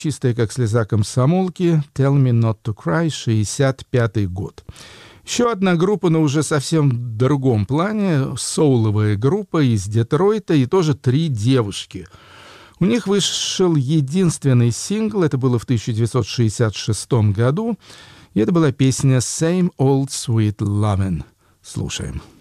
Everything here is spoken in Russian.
«Чистая как слеза комсомолки», «Tell Me Not to Cry», 65-й год. Еще одна группа, но уже совсем в другом плане, соуловая группа из Детройта, и тоже 3 девушки. У них вышел единственный сингл, это было в 1966 году, и это была песня «Same Old Sweet Lovin'». Слушаем.